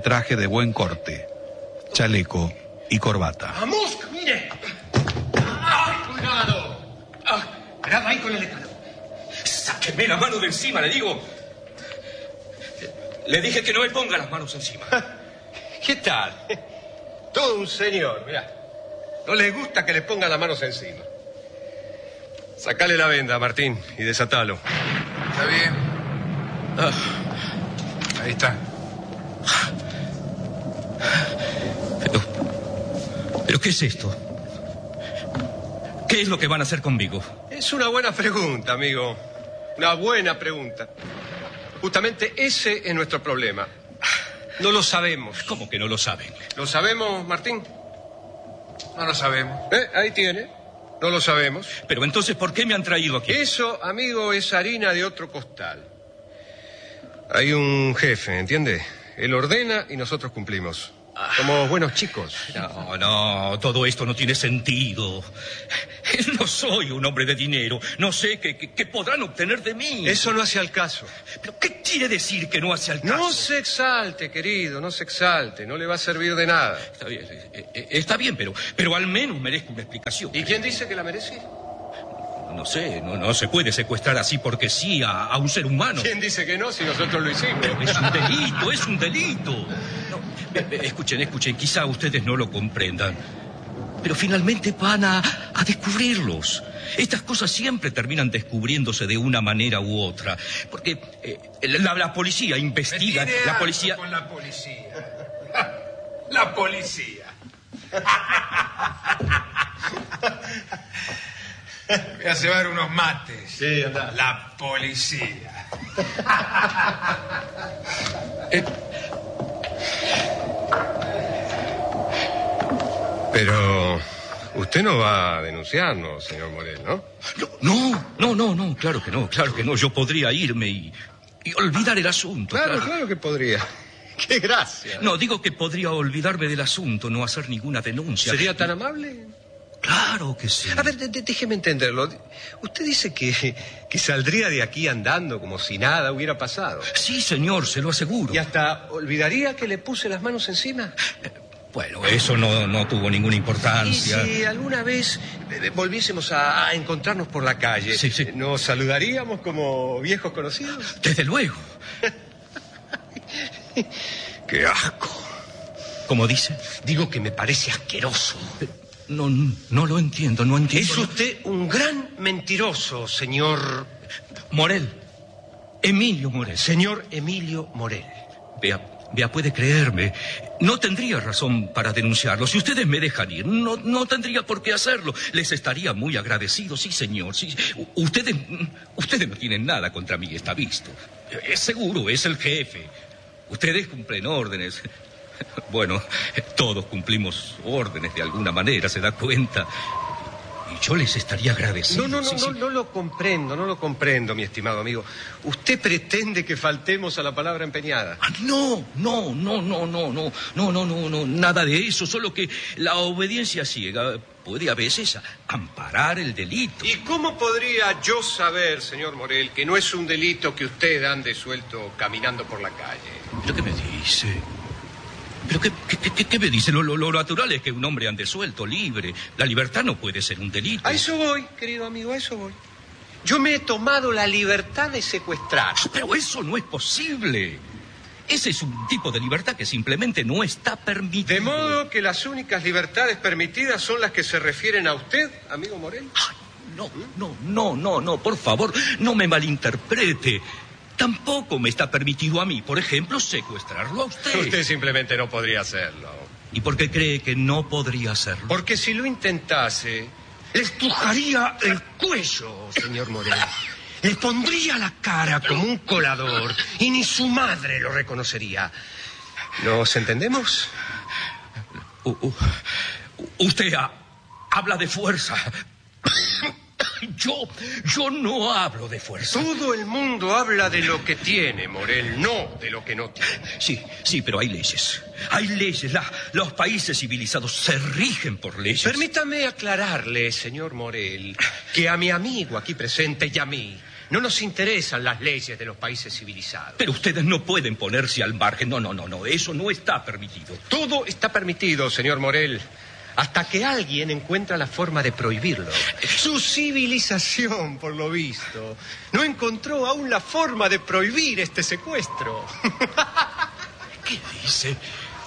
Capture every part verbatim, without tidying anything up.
traje de buen corte, chaleco y corbata. ¡Vamos! ¡Mire! ¡Ay, cuidado! ¡Ah! ¡Cuidado ahí con el decano! ¡Sáqueme la mano de encima, le digo! Le dije que no me ponga las manos encima. ¿Qué tal? Todo un señor, mirá. No le gusta que le pongan las manos encima. Sacale la venda, Martín, y desatalo. Está bien. Ah. Ahí está. Pero... ¿Pero qué es esto? ¿Qué es lo que van a hacer conmigo? Es una buena pregunta, amigo. Una buena pregunta. Justamente ese es nuestro problema. No lo sabemos. ¿Cómo que no lo saben? ¿Lo sabemos, Martín? No lo sabemos. ¿Eh? Ahí tiene. No lo sabemos. Pero entonces, ¿por qué me han traído aquí? Eso, amigo, es harina de otro costal. Hay un jefe, ¿entiende? Él ordena y nosotros cumplimos. Somos buenos chicos. No, no, todo esto no tiene sentido. No soy un hombre de dinero. No sé qué, qué, qué podrán obtener de mí. Eso no hace al caso. ¿Pero qué quiere decir que no hace al caso? No se exalte, querido, no se exalte. No le va a servir de nada. Está bien, eh, eh, está bien, pero, pero al menos merezco una explicación. ¿Y quién dice que la merece? No sé, no, no se puede secuestrar así porque sí a, a un ser humano. ¿Quién dice que no si nosotros lo hicimos? Pero es un delito, es un delito. No, eh, eh, escuchen, escuchen, quizá ustedes no lo comprendan, pero finalmente van a, a descubrirlos. Estas cosas siempre terminan descubriéndose de una manera u otra, porque eh, la, la policía investiga, la policía... Con la policía. La policía. Voy a cebar unos mates. Sí, anda. La policía. Eh. Pero usted no va a denunciarnos, señor Morel, ¿no? No, no, no, no, claro que no, claro que no. Yo podría irme y, y olvidar el asunto. Claro, claro, claro que podría. ¡Qué gracia! No, digo que podría olvidarme del asunto, no hacer ninguna denuncia. ¿Sería tan amable? Claro que sí. A ver, de, de, déjeme entenderlo. Usted dice que, que saldría de aquí andando como si nada hubiera pasado. Sí, señor, se lo aseguro. ¿Y hasta olvidaría que le puse las manos encima? Bueno, eso no, no tuvo ninguna importancia. ¿Y si alguna vez eh, volviésemos a, a encontrarnos por la calle? Sí, sí. ¿Nos saludaríamos como viejos conocidos? Desde luego. ¡Qué asco! ¿Cómo dice? Digo que me parece asqueroso. No, no lo entiendo, no entiendo. Es usted un gran mentiroso, señor... Morel. Emilio Morel. Señor Emilio Morel. Vea, vea, puede creerme. No tendría razón para denunciarlo. Si ustedes me dejan ir, no, no tendría por qué hacerlo. Les estaría muy agradecido, sí, señor. Sí. Ustedes, ustedes no tienen nada contra mí, está visto. Es seguro, es el jefe. Ustedes cumplen órdenes. Bueno, todos cumplimos órdenes de alguna manera, ¿se da cuenta? Y yo les estaría agradecido. No, no, no, sí, no, sí. no lo comprendo, no lo comprendo, mi estimado amigo. Usted pretende que faltemos a la palabra empeñada. Ah, no, no, no, no, no, no, no, no, no, no, nada de eso, solo que la obediencia ciega puede a veces amparar el delito. ¿Y cómo podría yo saber, señor Morel, que no es un delito que usted ande suelto caminando por la calle? ¿Pero qué me dice? ¿Pero qué, qué, qué, qué me dice? Lo, lo, lo natural es que un hombre ande suelto, libre. La libertad no puede ser un delito. A eso voy, querido amigo, a eso voy. Yo me he tomado la libertad de secuestrar. Pero eso no es posible. Ese es un tipo de libertad que simplemente no está permitido. De modo que las únicas libertades permitidas son las que se refieren a usted, amigo Morel. Ay, no, no, no, no, no, por favor, no me malinterprete. Tampoco me está permitido a mí, por ejemplo, secuestrarlo a usted. Usted simplemente no podría hacerlo. ¿Y por qué cree que no podría hacerlo? Porque si lo intentase, le estrujaría el cuello, señor Morel. Le pondría la cara como un colador y ni su madre lo reconocería. ¿Nos entendemos? Uh, uh, usted ha, habla de fuerza. Yo, yo no hablo de fuerza. Todo el mundo habla de lo que tiene, Morel, no de lo que no tiene. Sí, sí, pero hay leyes. Hay leyes. La, los países civilizados se rigen por leyes. Permítame aclararle, señor Morel, que a mi amigo aquí presente y a mí No nos interesan las leyes de los países civilizados. Pero ustedes no pueden ponerse al margen. No, no, no, no. Eso no está permitido. Todo está permitido, señor Morel, hasta que alguien encuentra la forma de prohibirlo. Su civilización, por lo visto, no encontró aún la forma de prohibir este secuestro. ¿Qué dice?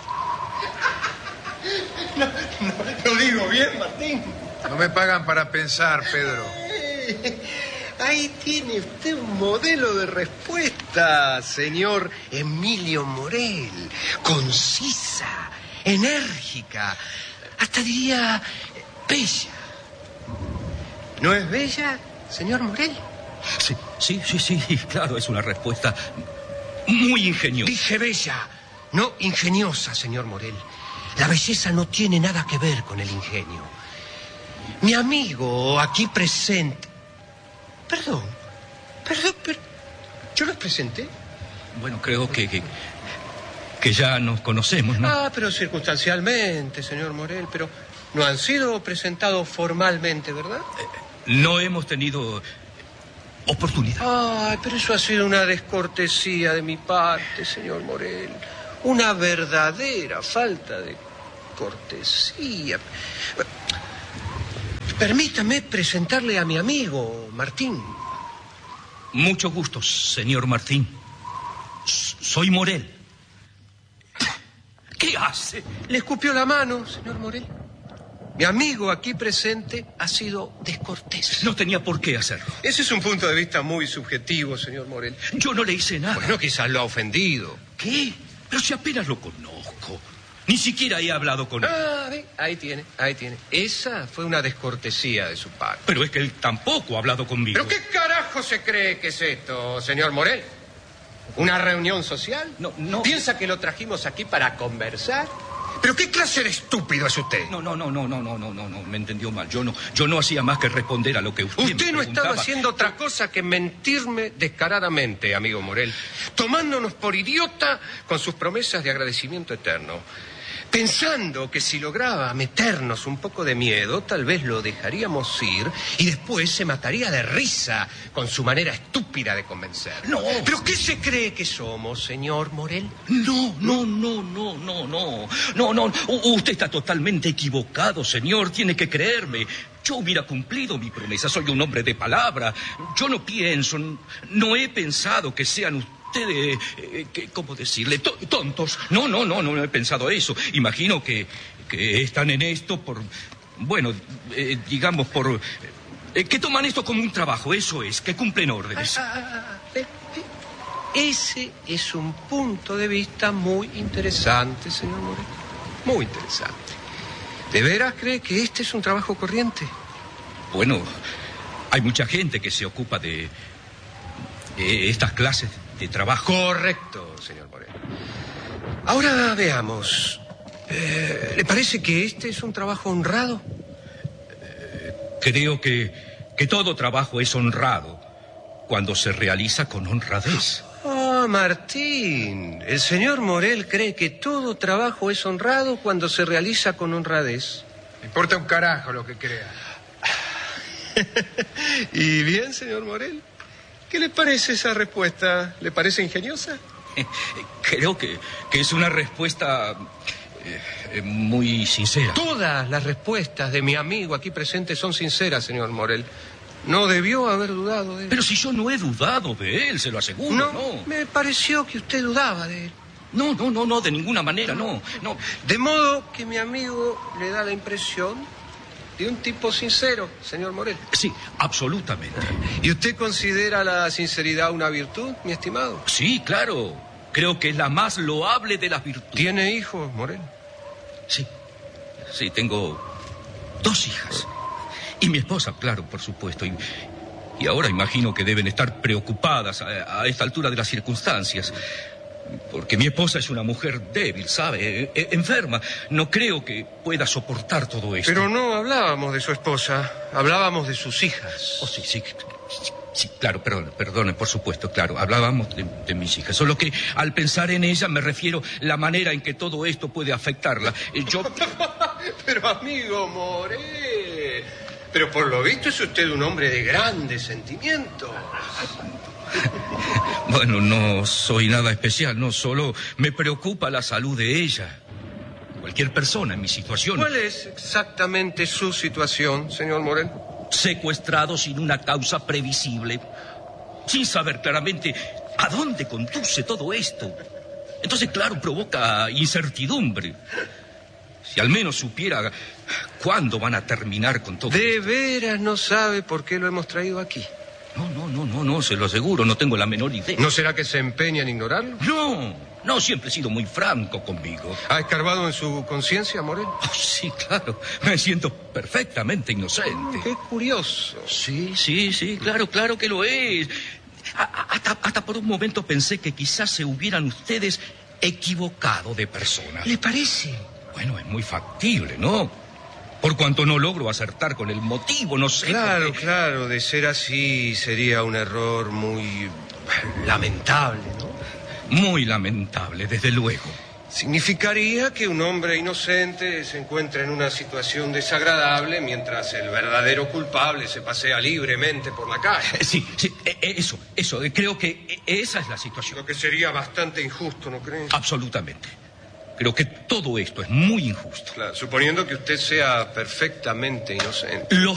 No, no, lo digo bien, Martín. No me pagan para pensar, Pedro. Ahí tiene usted un modelo de respuesta, señor Emilio Morel. Concisa, enérgica, hasta diría bella. ¿No es bella, señor Morel? Sí, sí, sí, sí, claro, es una respuesta muy ingeniosa. Dije bella, no ingeniosa, señor Morel. La belleza no tiene nada que ver con el ingenio. Mi amigo aquí presente... Perdón, perdón, pero... ¿Yo los presenté? Bueno, creo que, que, que ya nos conocemos, ¿no? Ah, pero circunstancialmente, señor Morel, pero no han sido presentados formalmente, ¿verdad? Eh, no hemos tenido oportunidad. Ay, pero eso ha sido una descortesía de mi parte, señor Morel. Una verdadera falta de cortesía. Permítame presentarle a mi amigo, Martín. Mucho gusto, señor Martín. S- soy Morel. ¿Qué hace? Le escupió la mano, señor Morel. Mi amigo aquí presente ha sido descortés. No tenía por qué hacerlo. Ese es un punto de vista muy subjetivo, señor Morel. Yo no le hice nada. Bueno, quizás lo ha ofendido. ¿Qué? Pero si apenas lo conozco. Ni siquiera he hablado con él. Ah, ve, ahí tiene, ahí tiene. Esa fue una descortesía de su parte. Pero es que él tampoco ha hablado conmigo. ¿Pero qué carajo se cree que es esto, señor Morel? ¿Una reunión social? No, no. ¿Piensa que lo trajimos aquí para conversar? ¿Pero qué clase de estúpido es usted? No, no, no, no, no, no, no, no, no, me entendió mal. Yo no, yo no hacía más que responder a lo que usted, Usted me no preguntaba. estaba haciendo otra cosa que mentirme descaradamente, amigo Morel, tomándonos por idiota con sus promesas de agradecimiento eterno. Pensando que si lograba meternos un poco de miedo, tal vez lo dejaríamos ir y después se mataría de risa con su manera estúpida de convencer. No. ¿Pero qué se cree que somos, señor Morel? No, no, no, no, no, no, no, no. U- usted está totalmente equivocado, señor. Tiene que creerme. Yo hubiera cumplido mi promesa. Soy un hombre de palabra. Yo no pienso, no he pensado que sean ustedes. Ustedes, eh, que, ¿cómo decirle? To- tontos. No, no, no, no he pensado eso. Imagino que, que están en esto por, bueno, eh, digamos por, eh, que toman esto como un trabajo, eso es, que cumplen órdenes. Ah, ah, ah, ve, ve. Ese es un punto de vista muy interesante, señor Morel. Muy interesante. ¿De veras cree que este es un trabajo corriente? Bueno, hay mucha gente que se ocupa de, de estas clases de trabajo. Correcto, señor Morel. Ahora veamos. Eh, ¿Le parece que este es un trabajo honrado? Creo que, que todo trabajo es honrado cuando se realiza con honradez. Ah, Martín, el señor Morel cree que todo trabajo es honrado cuando se realiza con honradez. Me importa un carajo lo que crea. ¿Y bien, señor Morel? ¿Qué le parece esa respuesta? ¿Le parece ingeniosa? Creo que, que es una respuesta eh, muy sincera. Todas las respuestas de mi amigo aquí presente son sinceras, señor Morel. No debió haber dudado de él. Pero si yo no he dudado de él, se lo aseguro, No, no. me pareció que usted dudaba de él. No, no, no, no, de ninguna manera, no, no. De modo que mi amigo le da la impresión de un tipo sincero, señor Morel. Sí, absolutamente. ¿Y usted considera la sinceridad una virtud, mi estimado? Sí, claro. Creo que es la más loable de las virtudes. ¿Tiene hijos, Morel? Sí, sí, tengo dos hijas. Y mi esposa, claro, por supuesto. Y, y ahora imagino que deben estar preocupadas a, a esta altura de las circunstancias. Porque mi esposa es una mujer débil, ¿sabe? E- enferma. No creo que pueda soportar todo esto. Pero no hablábamos de su esposa, hablábamos de sus hijas. Oh, sí, sí, sí, sí, claro, perdón, perdone, por supuesto, claro. Hablábamos de, de mis hijas. Solo que al pensar en ella me refiero a la manera en que todo esto puede afectarla. Eh, Yo... Pero amigo Morel, Pero por lo visto es usted un hombre de grandes sentimientos. Bueno, no soy nada especial, no solo me preocupa la salud de ella. Cualquier persona en mi situación... ¿Cuál es exactamente su situación, señor Morel? Secuestrado sin una causa previsible, sin saber claramente a dónde conduce todo esto. Entonces, claro, provoca incertidumbre. Si al menos supiera cuándo van a terminar con todo ¿De esto. veras no sabe por qué lo hemos traído aquí? No, no, no, no, no, se lo aseguro, no tengo la menor idea. ¿No será que se empeña en ignorarlo? No, no, siempre he sido muy franco conmigo. ¿Ha escarbado en su conciencia, Morel? Oh, sí, claro, me siento perfectamente inocente. Qué curioso. Sí, sí, sí, claro, claro que lo es. A- a- Hasta, hasta por un momento pensé que quizás se hubieran ustedes equivocado de persona. ¿Le parece? Bueno, es muy factible, ¿no? Por cuanto no logro acertar con el motivo, no sé. Claro, porque- claro, de ser así sería un error muy lamentable, ¿no? Muy lamentable, desde luego. Significaría que un hombre inocente se encuentra en una situación desagradable mientras el verdadero culpable se pasea libremente por la calle. Sí, sí, e- e- eso, eso, eh, creo que e- esa es la situación. Lo que sería bastante injusto, ¿no cree? Absolutamente. Creo que todo esto es muy injusto. Claro, suponiendo que usted sea perfectamente inocente. Lo